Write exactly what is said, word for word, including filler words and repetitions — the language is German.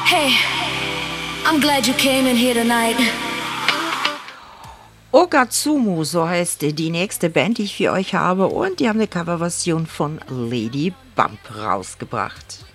Hey, I'm glad you came in here tonight. Okatsumu, so heißt die nächste Band, die ich für euch habe, und die haben eine Coverversion von Lady Bump rausgebracht.